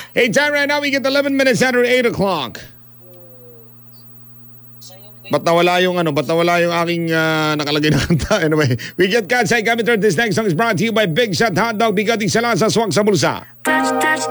Hey, time right now, we get 11 minutes after 8 o'clock. Ba't nawala yung aking nakalagay na kanta? Anyway, we get Katsay coming through. This next song is brought to you by Big Shot Hotdog. Bigating sa lasa, swak sa bulsa.